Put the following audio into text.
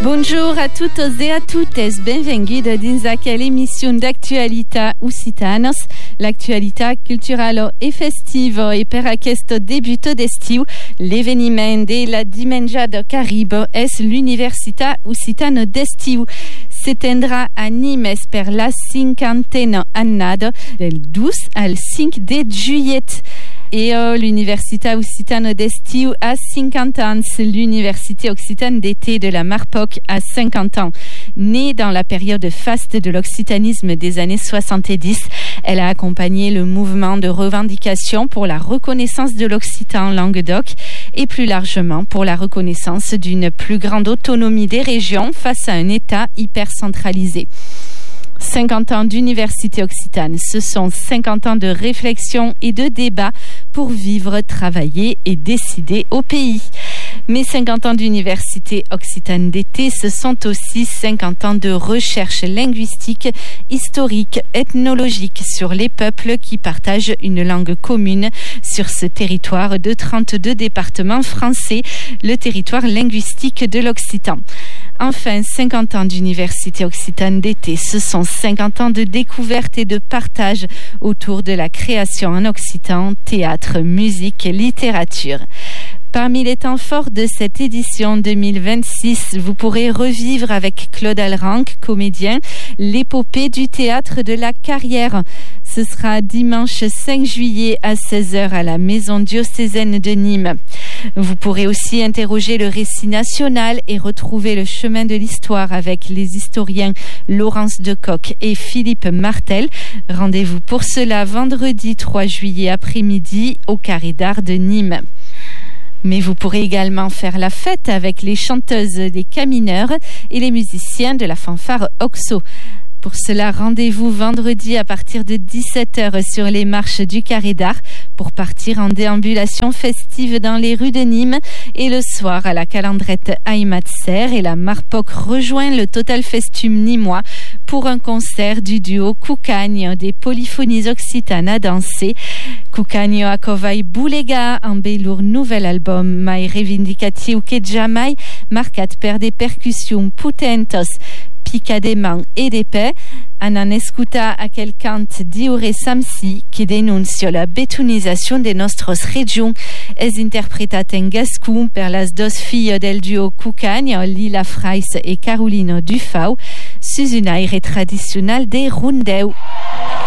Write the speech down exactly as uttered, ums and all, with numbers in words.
Bonjour a todos e a tuttes, benvinguda dins aquela emissão d'actualitat occitanas, l'actualitat culturale e festiva e per aquest debut d'estiu, l'eveniment de la dimenjada Caribe és l'Universitat Occitana d'Estiu. S'étendra a Nimes per la cinquantena annada del dos al cinc de juillet. Et euh, l'Universitat Occitana d'Estiu a cinquante ans, l'Université Occitane d'été de la Marpoc a cinquante ans. Née dans la période faste de l'occitanisme des années soixante-dix, elle a accompagné le mouvement de revendication pour la reconnaissance de l'occitan en Languedoc et plus largement pour la reconnaissance d'une plus grande autonomie des régions face à un État hyper centralisé. cinquante ans d'université occitane, ce sont cinquante ans de réflexion et de débat pour vivre, travailler et décider au pays. Mais cinquante ans d'université occitane d'été, ce sont aussi cinquante ans de recherche linguistique, historique, ethnologique sur les peuples qui partagent une langue commune sur ce territoire de trente-deux départements français, le territoire linguistique de l'occitan. Enfin, cinquante ans d'université occitane d'été, ce sont cinquante ans de découverte et de partage autour de la création en occitan, théâtre, musique, littérature. Parmi les temps forts de cette édition deux mille vingt-six, vous pourrez revivre avec Claude Alranc, comédien, l'épopée du théâtre de la Carrière. Ce sera dimanche cinq juillet à seize heures à la Maison diocésaine de Nîmes. Vous pourrez aussi interroger le récit national et retrouver le chemin de l'histoire avec les historiens Laurence Decoq et Philippe Martel. Rendez-vous pour cela vendredi trois juillet après-midi au Carré d'Art de Nîmes. Mais vous pourrez également faire la fête avec les chanteuses des Camineurs et les musiciens de la fanfare Oxo. Pour cela, rendez-vous vendredi à partir de dix-sept heures sur les marches du Carré d'Art pour partir en déambulation festive dans les rues de Nîmes. Et le soir, à la Calandrette Aymatser et la Marpoc rejoint le Total Festum nîmois pour un concert du duo Cucagno des polyphonies occitanes à danser. Cucagno acovai bulega en belur nouvel album mai revendicatiu que jamais, marcat per des percussions putentos, picadement et d'épais, en escuta aquel cant diure samsi qui dénonce la bétonisation de nostres régions. Es interpretat en gascon per las dos filles del duo Cucagno, Lila Freis et Carolina Dufau, sus un aire traditionnel de Rundeu.